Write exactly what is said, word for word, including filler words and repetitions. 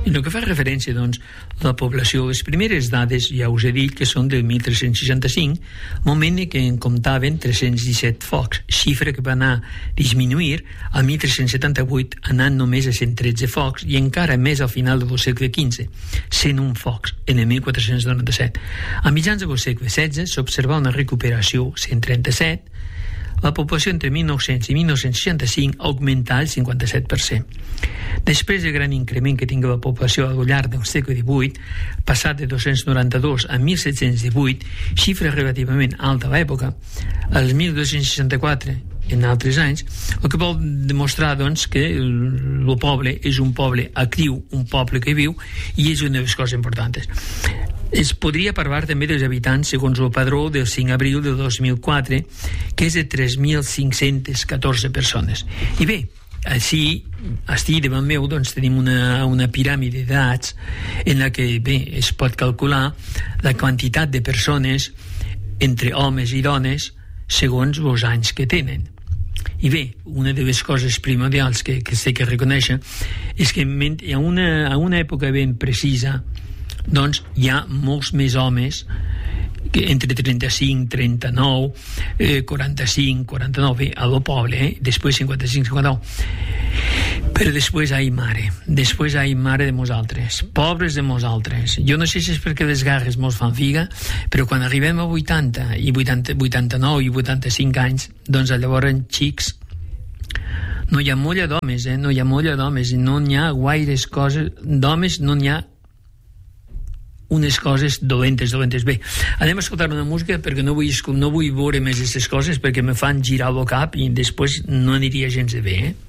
I el que fa referència, doncs, a la població, les primeres dades, ja us he dit, que són del mil tres-cents seixanta-cinc, moment en què en comptaven tres-cents disset focs, xifra que va anar a disminuir al mil tres-cents setanta-vuit, anant només a cent tretze focs, i encara més al final del segle quinze, cent un focs, en el mil quatre-cents noranta-set. A mitjans del segle setze s'observa una recuperació, cent trenta-set. La població entre mil nou-cents i mil nou-cents seixanta-cinc augmentà el cinquanta-set per cent. Després del gran increment que tingué la població al llarg del segle divuit, passat de dos-cents noranta-dos a mil set-cents divuit, xifra relativament alta a l'època, als mil dos-cents seixanta-quatre en altres anys, el que vol demostrar, doncs, que el poble és un poble actiu, un poble que viu, i és una de les coses importants. Es podria parlar també dels habitants segons el padró del cinc d'abril de dos mil quatre, que és de tres mil cinc-cents catorze persones. I bé, així, així davant meu, doncs, tenim una, una piràmide d'edats en la que, bé, es pot calcular la quantitat de persones entre homes i dones segons els anys que tenen. I bé, una de les coses primordials que, que sé que reconèixer és que a una, a una època ben precisa, doncs hi ha molts més homes que entre trenta-cinc, trenta-nou, eh, quaranta-cinc, quaranta-nou, bé, a lo poble, eh? Després cinquanta-cinc, cinquanta-nou. Però després, ai mare, després, ai mare de nosaltres, pobres de nosaltres. Jo no sé si és perquè les garres mos fan figa, però quan arribem a vuitanta i vuitanta, vuitanta-nou i vuitanta-cinc anys, doncs llavors, xics, no hi ha molla d'homes, eh? No hi ha molla d'homes, i no n'hi ha gaires coses d'homes, no n'hi ha unes coses dolentes, dolentes. Bé, anem a escoltar una música perquè no vull, no vull veure més aquestes coses perquè me fan girar el cap i després no aniria gens de bé, eh?